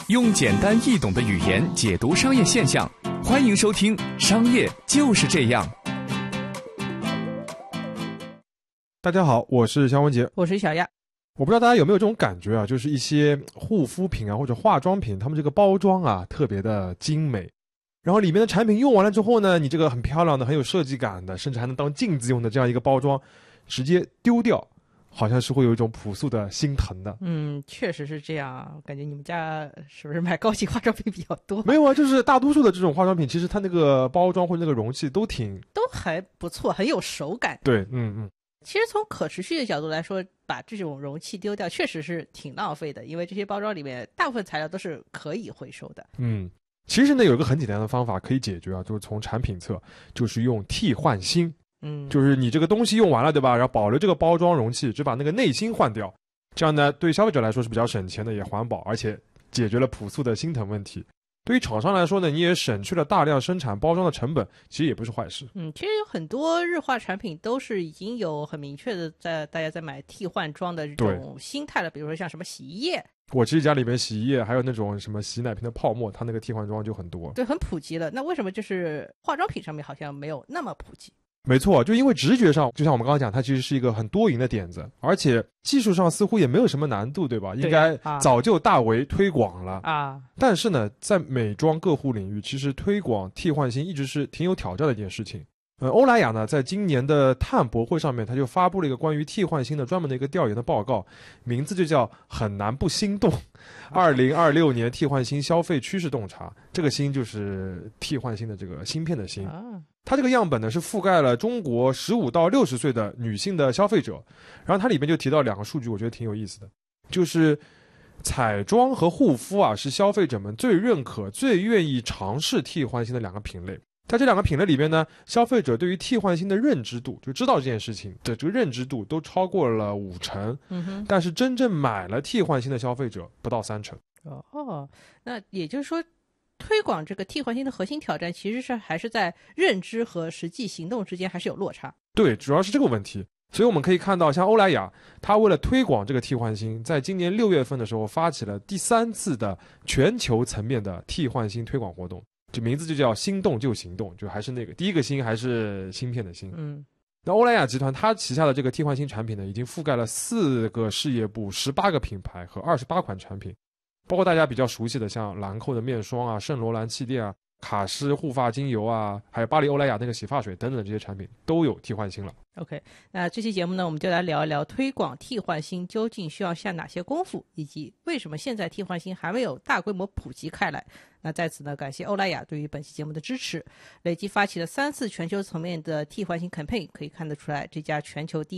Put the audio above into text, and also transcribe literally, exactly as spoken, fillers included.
用简单易懂的语言解读商业现象，欢迎收听《商业就是这样》。 大家好，我是肖文杰， 我是小亚。 我不知道大家有没有这种感觉啊，就是一些护肤品啊或者化妆品，他们这个包装啊特别的精美，然后里面的产品用完了之后呢，你这个很漂亮的、很有设计感的，甚至还能当镜子用的这样一个包装，直接丢掉，好像是会有一种朴素的心疼的。 嗯，确实是这样啊。感觉你们家是不是买高级化妆品比较多？ 没有啊，就是大多数的这种化妆品，其实它那个包装或者那个容器都挺都还不错，很有手感。 对，嗯嗯。 其实从可持续的角度来说，把这种容器丢掉确实是挺浪费的，因为这些包装里面大部分材料都是可以回收的。 嗯，其实呢有一个很简单的方法可以解决啊，就是从产品侧，就是用替换芯。 嗯， 就是你这个东西用完了，对吧？然后保留这个包装容器，只把那个内芯换掉，这样呢对消费者来说是比较省钱的，也环保，而且解决了朴素的心疼问题。对于厂商来说呢，你也省去了大量生产包装的成本，其实也不是坏事。 嗯，其实有很多日化产品都是已经有很明确的在大家在买替换装的这种心态了，比如说像什么洗衣液。 我其实家里面洗衣液还有那种什么洗奶瓶的泡沫，它那个替换装就很多。 对，很普及了。那为什么就是化妆品上面好像没有那么普及？ 没错，就因为直觉上，就像我们刚刚讲，它其实是一个很多赢的点子，而且技术上似乎也没有什么难度，对吧？应该早就大为推广了啊。但是呢，在美妆个护领域，其实推广替换芯一直是挺有挑战的一件事情。呃，欧莱雅呢，在今年的碳博会上面，它就发布了一个关于替换芯的专门的一个调研的报告，名字就叫《很难不心动》，二零二六年替换芯消费趋势洞察。这个芯就是替换芯的这个芯片的芯。它这个样本呢是覆盖了中国十五到六十岁的女性的消费者，然后它里面就提到两个数据，我觉得挺有意思的，就是彩妆和护肤啊是消费者们最认可、最愿意尝试替换芯的两个品类。在这两个品类里边呢，消费者对于替换芯的认知度，就知道这件事情的这个认知度都超过了五成，嗯哼，但是真正买了替换芯的消费者不到三成。 哦，那也就是说，推广这个替换芯的核心挑战其实是还是在认知和实际行动之间还是有落差。 对，主要是这个问题。所以我们可以看到，像欧莱雅，它为了推广这个替换芯，在今年六月份的时候发起了第三次的全球层面的替换芯推广活动，这名字就叫心动就行动，就还是那个第一个芯还是芯片的芯。嗯，那欧莱雅集团它旗下的这个替换芯产品呢，已经覆盖了四个事业部、十八个品牌和二十八款产品，包括大家比较熟悉的像兰蔻的面霜啊、圣罗兰气垫啊、卡诗护发精油啊，还有巴黎欧莱雅那个洗发水等等这些产品都有替换芯了。 OK， 那这期节目呢，我们就来聊一聊推广替换芯究竟需要下哪些功夫，以及为什么现在替换芯还没有大规模普及开来。那在此呢，感谢欧莱雅对于本期节目的支持，累计发起了三次全球层面的替换芯 campaign， 可以看得出来这家全球第